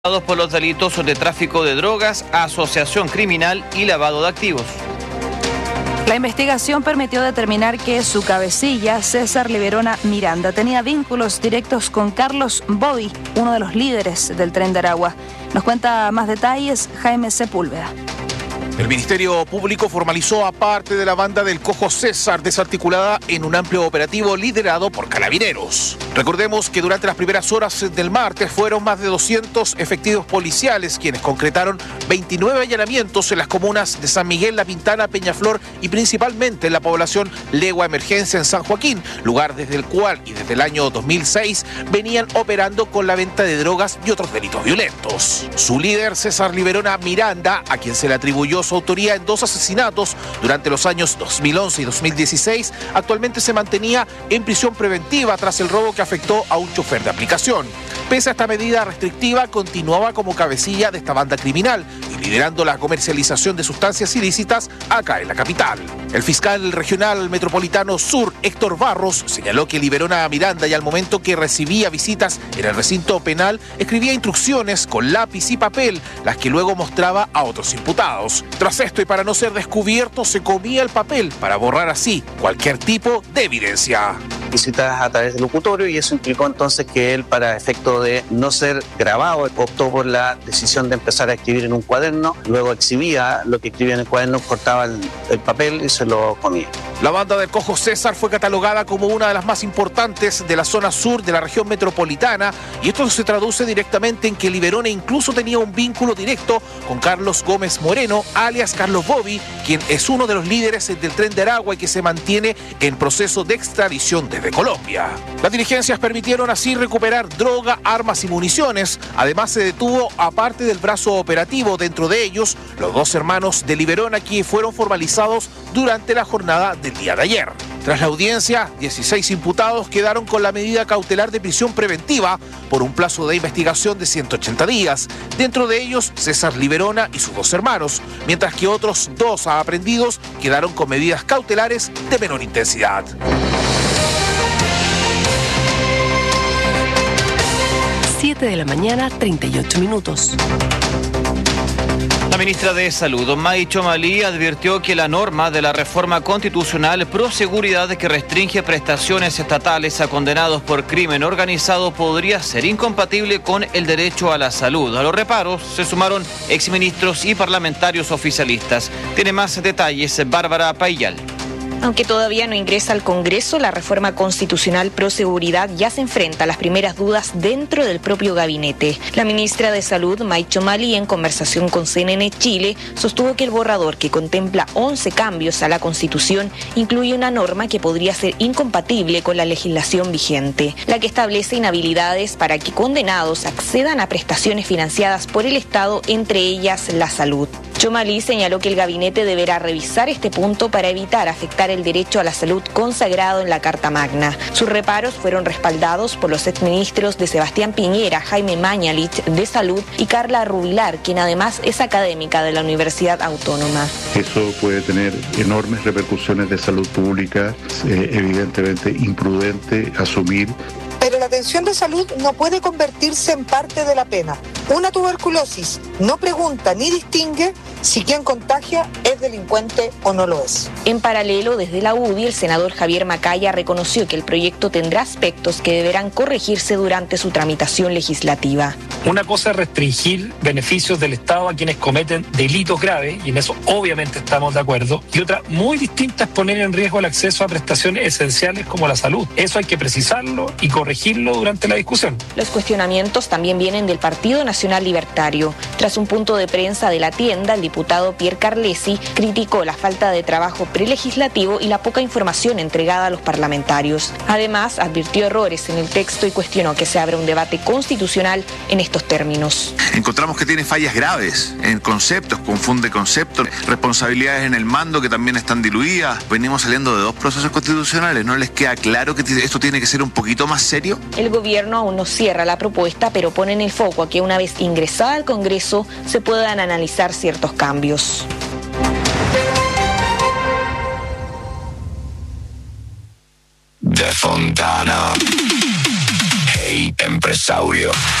Por los delitos de tráfico de drogas, asociación criminal y lavado de activos. La investigación permitió determinar que su cabecilla, César Liberona Miranda, tenía vínculos directos con Carlos Bobby, uno de los líderes del Tren de Aragua. Nos cuenta más detalles Jaime Sepúlveda. El Ministerio Público formalizó a parte de la banda del Cojo César, desarticulada en un amplio operativo liderado por carabineros. Recordemos que durante las primeras horas del martes fueron más de 200 efectivos policiales quienes concretaron 29 allanamientos en las comunas de San Miguel, La Pintana, Peñaflor y principalmente en la población Legua Emergencia en San Joaquín, lugar desde el cual y desde el año 2006 venían operando con la venta de drogas y otros delitos violentos. Su líder, César Liberona Miranda, a quien se le atribuyó su autoría en 2 asesinatos durante los años 2011 y 2016, actualmente se mantenía en prisión preventiva tras el robo que afectó a un chofer de aplicación. Pese a esta medida restrictiva, continuaba como cabecilla de esta banda criminal y liderando la comercialización de sustancias ilícitas acá en la capital. El fiscal regional metropolitano sur, Héctor Barros, señaló que Liberona Miranda y al momento que recibía visitas en el recinto penal, escribía instrucciones con lápiz y papel, las que luego mostraba a otros imputados. Tras esto y para no ser descubierto, se comía el papel para borrar así cualquier tipo de evidencia. Visitas a través del locutorio y eso implicó entonces que él, para efecto de no ser grabado, optó por la decisión de empezar a escribir en un cuaderno, luego exhibía lo que escribía en el cuaderno, cortaba el papel y se lo comía. La banda del Cojo César fue catalogada como una de las más importantes de la zona sur de la región metropolitana y esto se traduce directamente en que Liberona incluso tenía un vínculo directo con Carlos Gómez Moreno, alias Carlos Bobby, quien es uno de los líderes del Tren de Aragua y que se mantiene en proceso de extradición desde Colombia. Las diligencias permitieron así recuperar droga, armas y municiones. Además se detuvo a parte del brazo operativo, dentro de ellos los 2 hermanos de Liberona, que fueron formalizados durante la jornada del día de ayer. Tras la audiencia, 16 imputados quedaron con la medida cautelar de prisión preventiva por un plazo de investigación de 180 días. Dentro de ellos, César Liberona y sus 2 hermanos, mientras que otros 2 aprehendidos quedaron con medidas cautelares de menor intensidad. De la mañana, 38 minutos. La ministra de Salud, May Chomali, advirtió que la norma de la reforma constitucional pro seguridad que restringe prestaciones estatales a condenados por crimen organizado podría ser incompatible con el derecho a la salud. A los reparos se sumaron exministros y parlamentarios oficialistas. Tiene más detalles Bárbara Paillal. Aunque todavía no ingresa al Congreso, la reforma constitucional pro seguridad ya se enfrenta a las primeras dudas dentro del propio gabinete. La ministra de Salud, May Chomali, en conversación con CNN Chile, sostuvo que el borrador, que contempla 11 cambios a la Constitución, incluye una norma que podría ser incompatible con la legislación vigente, la que establece inhabilidades para que condenados accedan a prestaciones financiadas por el Estado, entre ellas la salud. Chomali señaló que el gabinete deberá revisar este punto para evitar afectar el derecho a la salud consagrado en la Carta Magna. Sus reparos fueron respaldados por los exministros de Sebastián Piñera, Jaime Mañalich de Salud y Carla Rubilar, quien además es académica de la Universidad Autónoma. Eso puede tener enormes repercusiones de salud pública, evidentemente imprudente asumir. Pero la atención de salud no puede convertirse en parte de la pena. Una tuberculosis no pregunta ni distingue si quien contagia es delincuente o no lo es. En paralelo, desde la UDI, el senador Javier Macaya reconoció que el proyecto tendrá aspectos que deberán corregirse durante su tramitación legislativa. Una cosa es restringir beneficios del Estado a quienes cometen delitos graves, y en eso obviamente estamos de acuerdo, y otra muy distinta es poner en riesgo el acceso a prestaciones esenciales como la salud. Eso hay que precisarlo y corregirlo durante la discusión. Los cuestionamientos también vienen del Partido Nacional Libertario. Tras un punto de prensa de la tienda, el diputado Pierre Carlesi criticó la falta de trabajo prelegislativo y la poca información entregada a los parlamentarios. Además, advirtió errores en el texto y cuestionó que se abra un debate constitucional en estos términos. Encontramos que tiene fallas graves en conceptos, confunde conceptos, responsabilidades en el mando que también están diluidas. Venimos saliendo de 2 procesos constitucionales, ¿no les queda claro que esto tiene que ser un poquito más serio? El gobierno aún no cierra la propuesta, pero pone en el foco a que una vez ingresada al Congreso se puedan analizar ciertos cambios. De Fontana. Hey, empresario.